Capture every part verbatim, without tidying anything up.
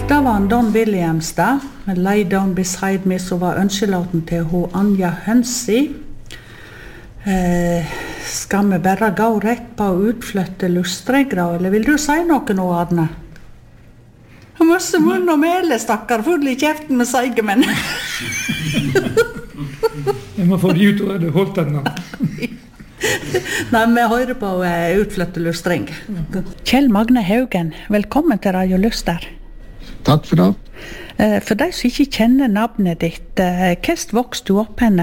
Det var en Don Williams da, med Lay Down Beside Me, som var ønskelåten til hun Anja Hønsi. Eh, skal vi bare gå rett på å utflytte lustregra, eller vil du si noe nå, Arne? Masse munn og mele, stakkar, full i kjeften med seige, men... Jeg må få det ut, og det holdt den nå. Nei, vi hører på uh, utflytte lustreng. Kjell Magne Haugen, velkommen til Radio Luster. Takk for det. Uh, for de som ikke kjenner navnet ditt, uh, hvordan vokste du opp henne?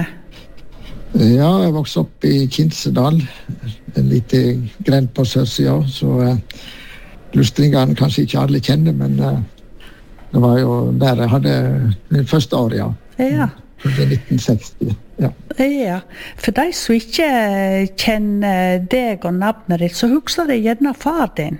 Ja, jeg vokste opp i Kinsedal, en liten grend på sørsida, så uh, lustringene kanskje ikke alle kjenner, men uh, det var jo der jeg hadde min første år, ja. Ja. I nitten seksti, ja. Ja, for de som ikke kjenner deg og navnet ditt, så husker de gjerne far din.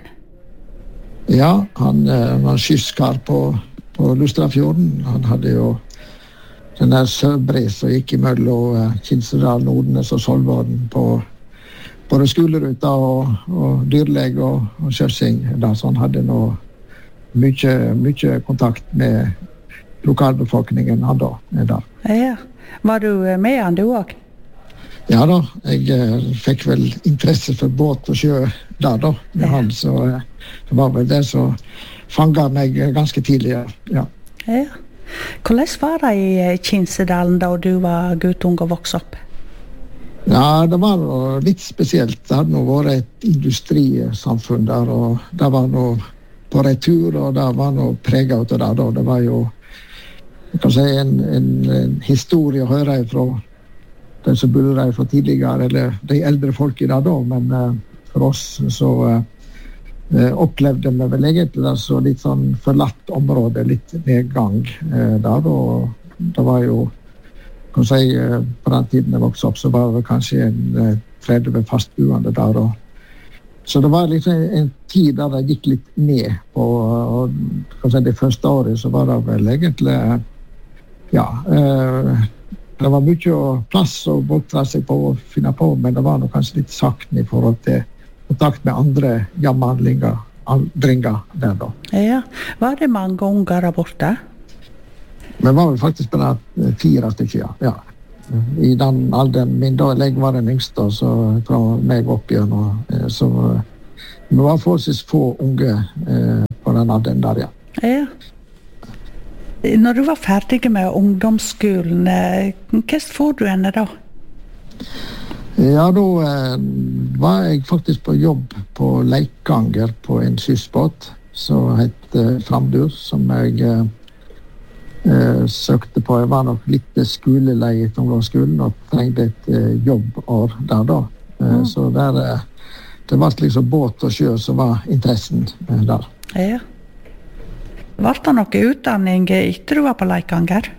Ja, han uh, var skyskar på, på Lustrafjorden. Han hadde jo den der Søbris som gikk i mellom uh, Kinsedal, Nordnes og Solvården på både skoleruta og, og dyrleg og, og kjørsing. Da, så han hadde nå mye, mye kontakt med lokalbefolkningen han da. da. Ja, var du med han du også? Ja da, jeg uh, fikk vel interesse for båt og sjø der da, med ja. Han, så uh, det var vel det som fanget meg ganske tidlig, ja. Ja. Hvordan var det i Kinsedalen da du var guttung og vokste opp? Ja, det var litt spesielt. Det hadde nå vært et industrisamfunn der, og det var nå på retur, og det var nå preget av det da. Det var jo, jeg kan si, en, en, en historie å høre fra de som bodde der fra tidligere, eller de eldre folk i det da, men uh, for oss så uh, opplevde vi vel egentlig det så litt sånn forlatt område, litt nedgang uh, der, og det var jo, kan si, uh, på den tiden jeg vokste opp, så var det kanskje en uh, tretti fastboende der, og så det var liksom en tid der det gikk litt ned på, og kan si, det første året så var det vel egentlig, ja, uh, det var mye plass å bortre seg på og finne på, men det var nok kanskje litt sakten i forhold til kontakt med andre jammehandlinger, andringer der da. Ja, var det mange unger der borte? Men var vel faktisk bare fire stykker, ja. I den alderen min da, jeg var den yngste, så fra meg opp igjen, og, så det var forholdsvis få unge eh, på den alderen der, ja. Ja. Når du var ferdig med ungdomsskolen, hva får du henne da? Ja, da eh, var jeg faktisk på jobb på Leikanger på en skyssbåt som heter Framdur, som jeg eh, eh, søkte på. Jeg var nok litt skolelei etter ungdomsskolen og trengte et eh, jobbår der da. Eh, mm. Så der, eh, det var liksom båt og sjø som var interessen eh, der. Ja. Var det noe utdanning etter du var på Leikanger?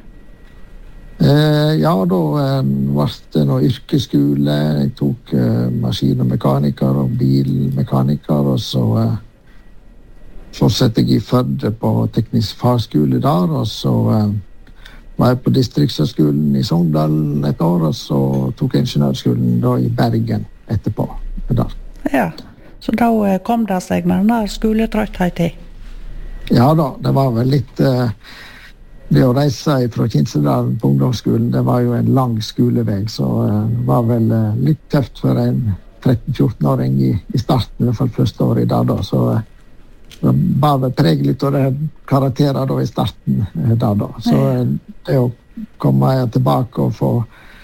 Eh, ja, da eh, var det noe yrkesskole. Jeg tok eh, maskin- og mekaniker og bilmekaniker, og så eh, fortsatte jeg i Førde på teknisk fagskole der, og så eh, var jeg på distriktshøgskolen i Sogndal et år, og så tok jeg ingeniørskolen da i Bergen etterpå. Der. Ja, så da eh, kom det seg med denne skoletrøtthet i? Ja da, det var vel litt eh, det å reise fra Kinsedalen på ungdomsskolen, det var jo en lang skolevei, så eh, det var vel eh, litt tøft for en tretten-fjorten-åring i, i starten, i hvert fall første året i dag da, så eh, det var vel preg litt av det karakterer da i starten eh, da da, så eh, det å komme tilbake og få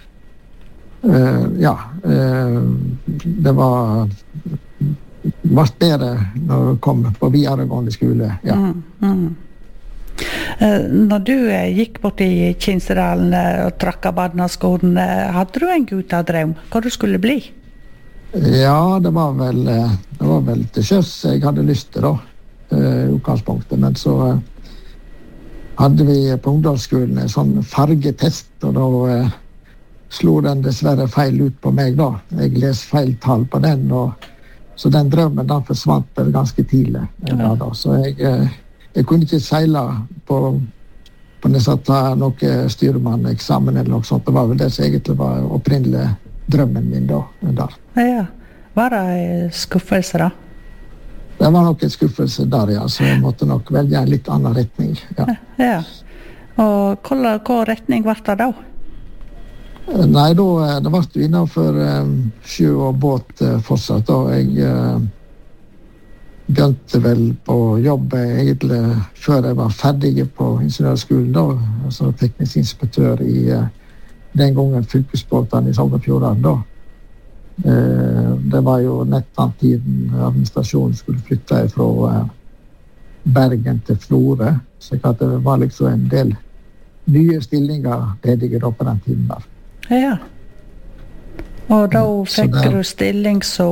eh, ja, eh, det var var bedre når du kom på videregående skole, ja. Mm, mm. Uh, når du uh, gikk bort i Kinsedalen uh, og trakk av badnaskolen, uh, hadde du en guttadrøm hva du skulle bli? Ja, det var vel, uh, det var vel til sjøs jeg hadde lyst til da, uh, i utgangspunktet, men så uh, hadde vi på ungdomsskolen en sånn fargetest, og da uh, slo den dessverre feil ut på meg da. Jeg les feil tall på den, og så den drømmen da forsvant ganske tidlig. Ja. Da, så jeg, jeg kunne ikke seile på, på nesten ta noe styrmanneksamen eller noe sånt. Det var vel det som egentlig var opprinnelig drømmen min da. Der. Ja, var det skuffelse da? Det var nok en skuffelse der, ja, så jeg måtte nok velge en litt annen retning. Ja. Ja. Og hva, hva retning var det da? Nei, da det var det innenfor um, sjø og båt uh, fortsatt. Da jeg uh, begynte vel på jobb egentlig før jeg var ferdig på ingeniørskolen, da, altså teknisk inspektør i uh, den gangen fylkesbåten i Sognefjorden. Da. Uh, det var jo nettopp tiden administrasjonen skulle flytte fra uh, Bergen til Florø, så det var liksom en del nye stillinger ledige da på den tiden der. Ja. Og da fikk der, du stilling så?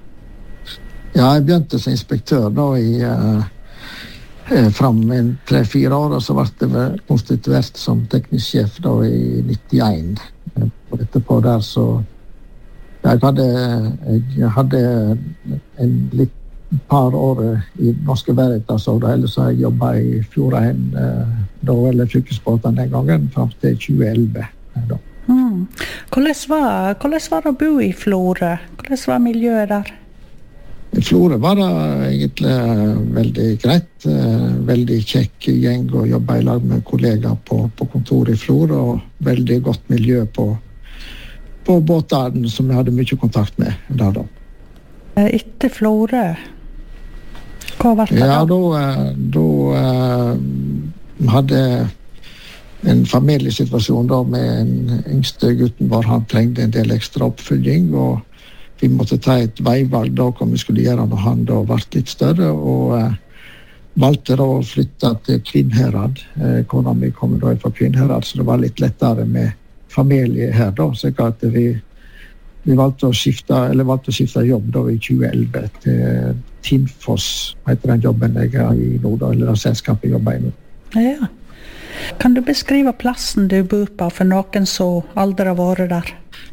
Ja, jeg begynte som inspektør da i uh, fram en tre-fire år, og så ble det konstituert som teknisk sjef da i nittien. Og etterpå der så jeg hadde, jeg hadde en litt par år i Norske Veritas, og da ellers har jeg jobbet i Fjordheim uh, da, eller fylkesbåten den gangen, fram til tjue elleve. Da. Mm. Hvordan, var, hvordan var det å bo i Florø? Hvordan var miljøet der? I Florø var det egentlig veldig greit. Veldig kjekk gjeng å jobbe i lag med kollegaer på, på kontoret i Florø, og veldig godt miljø på, på båten som jeg hadde mye kontakt med der da. Etter Florø, hva var det da? Ja, da, da uh, hadde en familiesituasjon da med en yngste gutten var, han trengte en del ekstra oppfølging, og vi måtte ta et veivalg da, hva vi skulle gjøre når han da ble litt større, og eh, valgte da å flytte til Kvinnherad. Eh, kona mi kom da fra Kvinnherad, så det var litt lettere med familie her da, så at vi, vi valgte å skifte, eller valgte å skifte jobb da i tjue elleve til Tinfoss, heter den jobben jeg er i nå da, eller selskapet jobber i nå. Ja. Kan du beskrive plassen du bor på for noen som aldri har vært der?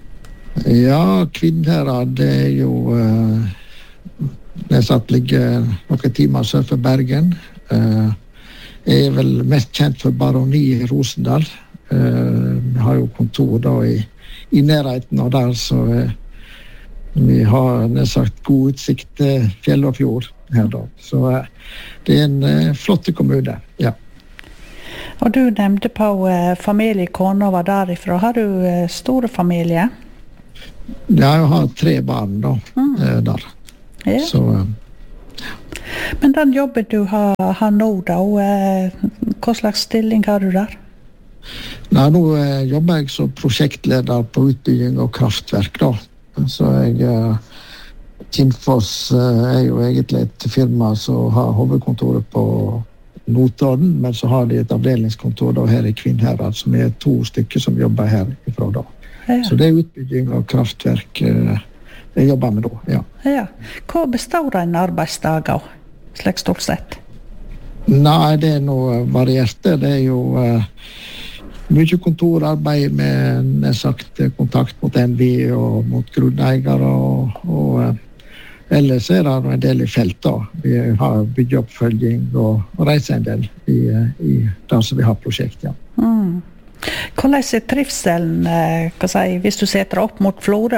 Ja, Kvinnherad, det er jo uh, det satt ligger noen timer sør for Bergen. Uh, jeg er vel mest kjent for Baroni i Rosendal. Uh, vi har jo kontor da i, i nærheten av der, så uh, vi har nedsagt god utsikt til fjell og fjord her da. Så uh, det er en uh, flott kommune, ja. Og du nevnte på uh, familie, kona var derifra. Har du uh, store familie? Ja, jeg har tre barn da, mm. uh, der. Ja. Så, uh, Men den jobben du har, har nå da, uh, hva slags stilling har du der? Nei, nå uh, jobber jeg som prosjektleder på utbygging og kraftverk da. Så jeg, uh, Tinfoss uh, er jo egentlig et firma som har hovedkontoret på Notodden, men så har de et avdelingskontor da her i Kvinnherad, som er to stykker som jobber her ifra da. Ja. Så det er utbygging av kraftverk uh, jeg jobber med da, ja. Ja. Hva består en arbeidsdag av, slik stort sett? Nei, det er noe varierte. Det er jo uh, mye kontorarbeid med nedsagt kontakt mot N V og mot grunneiere, og, og uh, ellers er det en del i felt da. Vi har byggeoppfølging og, og reiser en del i, i det som vi har prosjekt, ja. Mm. Hvordan er trivselen, eh, hva si, hvis du setter opp mot Florø?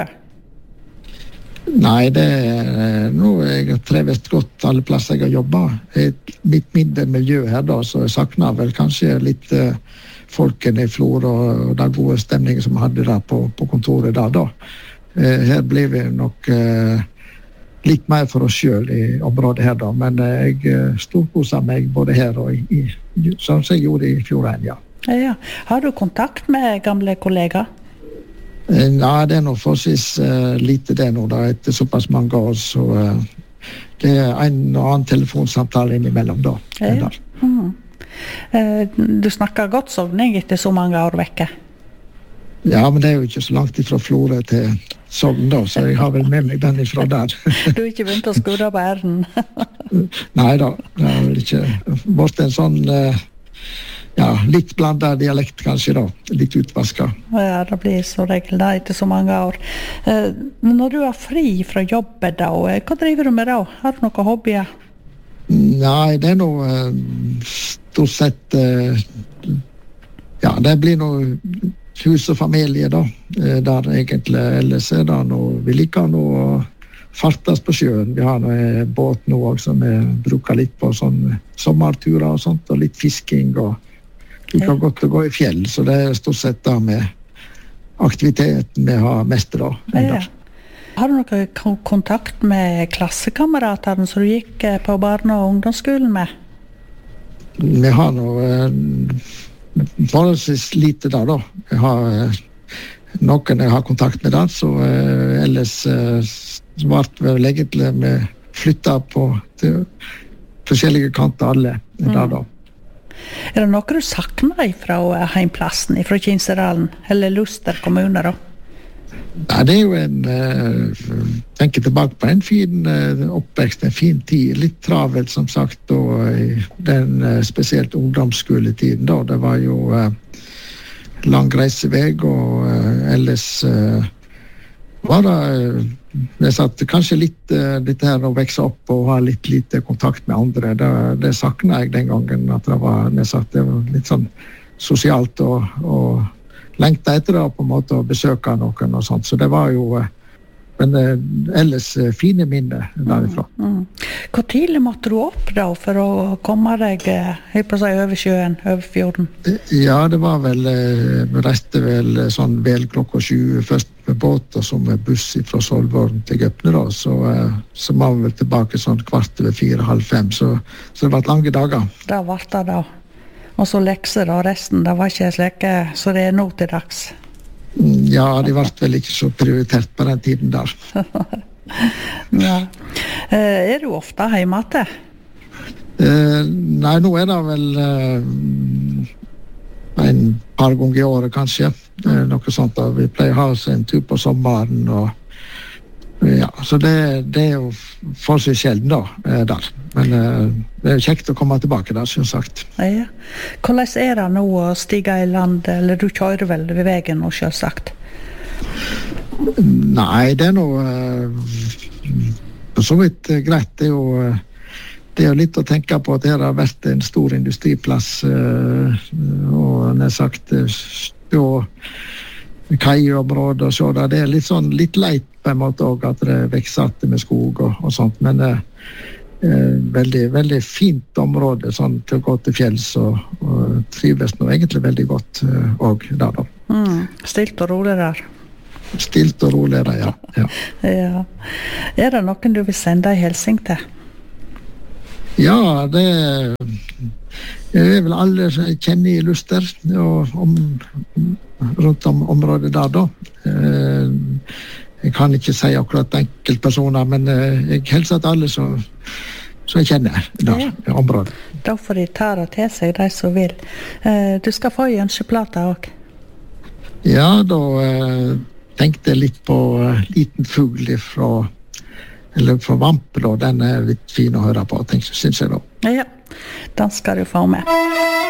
Nei, det er noe jeg trives godt alle plasser jeg har jobbet. Et litt mindre miljø her da, så jeg savner vel kanskje litt uh, folkene i Florø og den gode stemningen som vi hadde der på, på kontoret der da. Uh, her blir vi nok uh, litt mer for oss selv i området her da, men uh, jeg storkoser meg både her og i, i som jeg gjorde i Fjordheim, ja. Ja. Har du kontakt med gamle kollegaer? Nei, det er noe forholdsvis uh, lite det nå, da, etter såpass mange år, så uh, det er en og annen telefonsamtale innimellom da. Ja. Mm. Uh, du snakker godt sogning etter så mange år vekke? Ja, men det er jo ikke så langt ifra Florø til Sogn da, så jeg har vel med meg den ifra der. Du har ikke begynt å skudde på æren? Nei da, det er vel ikke vært en sånn... Uh, Ja, litt blandet dialekt kanskje da, litt utvasket. Ja, det blir så regel da, etter så mange år. Eh, når du er fri fra jobbet da, hva driver du med da? Har du noen hobbyer? Nei, det er noe eh, stort sett, eh, ja, det blir noe hus og familie da, eh, der egentlig, ellers er det noe, vi liker noe å fartes på sjøen. Vi har en båt nå også, som vi bruker litt på sånn sommerturer og sånt, og litt fisking, og vi kan godt gå i fjell, så det er stort sett da med aktiviteten vi har mest da. Ja. Har du noen kontakt med klassekameratene som du gikk på barne- og ungdomsskolen med? Vi har noe forholdsvis lite da da. Jeg har noen jeg har kontakt med der, så uh, ellers uh, svart vi egentlig med flytta på til forskjellige kanter alle mm. der da. Er det noe du savner fra heimplassen, fra Kinserdalen, eller Luster kommune da? Ja, det er jo en, uh, tenker tilbake på en fin uh, oppvekst, en fin tid, litt travelt som sagt, og i den uh, spesielt ungdomsskoletiden da, det var jo uh, lang reiseveg, og uh, ellers uh, var det uh, jeg satt kanskje litt uh, litt her å vekse opp og ha litt lite kontakt med andre. Det, det savnet jeg den gangen, at det var, jeg satt, det var litt sånn sosialt og, og lengte etter det på en måte å besøke noen og sånt, så det var jo uh, men uh, ellers uh, fine minner derifra. Mm, mm. Hvor tidlig måtte du opp da for å komme deg uh, på seg over sjøen, over fjorden? Ja, det var vel uh, reiste vel uh, sånn vel klokka sju først med båt og så med buss fra Solvorn til Gøpne da, så, uh, så var vi vel tilbake sånn kvart over fire, halv fem, så, så det var lange dager. Det var det da. Og så lekser og resten, det var ikke slik så det er nå til dags. Ja, de var vel ikke så prioritert på den tiden der. Ja. Eh, er du ofte hjemme til? Eh, nei, nå er det vel eh, en par ganger i året kanskje. Eh, noe sånt da. Vi pleier å ha oss en tur på sommeren, og ja, så det, det er jo forholdsvis sjelden da, eh, der. Men eh, det er jo kjekt å komme tilbake der, som sagt. Ja. Hvordan er det nå å stige i land, eller du kjører vel ved veien nå, selvsagt? Nei, det er noe eh, så vidt eh, greit. Det er jo eh, det er jo litt å tenke på at det har vært en stor industriplass, eh, og nær sagt stå kaiområder og så der. Det er litt sånn litt leit på en måte også, at det vekser att med skog og, og sånt, men eh, veldig, veldig fint område sånn til å gå til fjells, og, og trives nå egentlig veldig godt eh, også der da. Mm, stilt og rolig der. Stilt og rolig der, ja. Ja. Ja. Er det noen du vil sende i hilsing til? Ja, det er vel alle som kjenner i Luster, og om, rundt om området der da. Eh, jeg kan ikke si akkurat enkeltpersoner, men eh, jeg hilser til alle som, som jeg kjenner der, ja. I området. Da får de ta det til seg, de som vil. Eh, du skal få i ønskeplata også. Ja, da eh, tenkte jeg litt på uh, liten fugl fra eller fra Vampe da, den er litt fin å høre på, synes jeg da. Ja, den skal du få med.